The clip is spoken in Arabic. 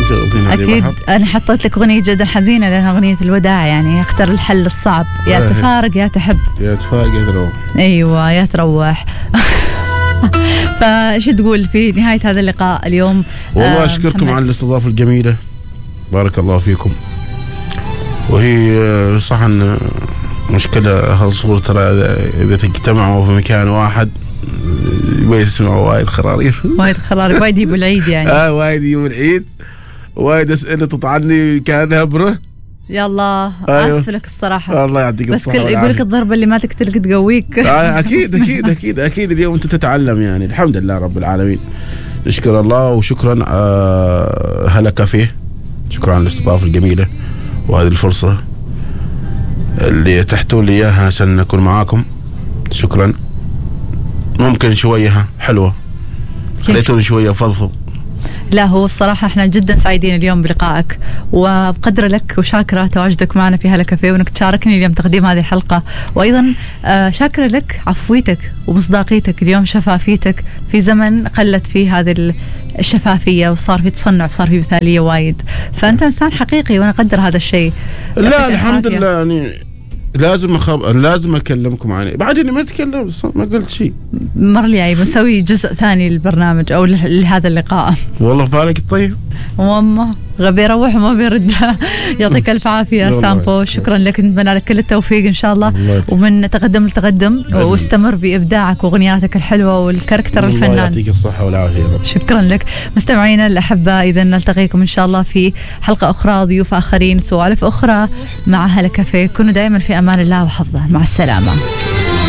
شغلتين أكيد أنا حطيت لك أغنية جدا حزينة لأنها أغنية الوداع، يعني اختر الحل الصعب، يا تفارق يا تحب، يا تفارق يا تروح. أيوة يا تروح. فايش تقول في نهاية هذا اللقاء اليوم؟ والله أشكركم على الاستضافة الجميلة، بارك الله فيكم. وهي صح أن مشكلة هالصور ترى إذا تجتمعوا في مكان واحد يسمعوا وايد خراريف وايد يجيبوا العيد يعني. وايد يجيبوا العيد، وايد أسئلة تطعني كأنها برة. يلا أيوه. أسف لك الصراحة، الله يعطيك الصحة. بس يقول لك الضربة اللي ما تقتلك تقويك. أكيد أكيد أكيد أكيد اليوم أنت تتعلم يعني. الحمد لله رب العالمين، نشكر الله وشكرا هلا كافيه، شكرا على الاستضافة الجميلة وهذه الفرصة اللي تحتون لي إياها عشان نكون معاكم. شكرا. ممكن شوية حلوة، خليتوني شوية فضفض. لا هو الصراحة احنا جدا سعيدين اليوم بلقائك، وبقدر لك وشاكرة تواجدك معنا في هلا كافيه وانك تشاركني اليوم تقديم هذه الحلقة، وايضا شاكرة لك عفويتك ومصداقيتك اليوم، شفافيتك في زمن قلت فيه هذه الشفافية وصار في تصنع وصار في مثالية وايد، فأنت إنسان حقيقي وأنا أقدر هذا الشيء. لا الحمد لله يعني لازم أكلمكم عني، بعدين ما أتكلم ما قلت شيء. مر لي بنسوي جزء ثاني للبرنامج أو لهذا اللقاء. والله فالك الطيب. وما غبي يروح وما بيرد. يعطيك الف عافيه سامبو، شكرا لك، نتمنى لك كل التوفيق ان شاء الله، ومن تقدم لتقدم، واستمر بابداعك واغنياتك الحلوه والكاركتر الفنان. الله يعطيك الصحه والعافيه. شكرا لك. مستمعينا الاحباء، اذا نلتقيكم ان شاء الله في حلقه اخرى، ضيوف اخرين، سوالف اخرى مع هلا كافيه. كونوا دائما في امان الله وحفظه، مع السلامه.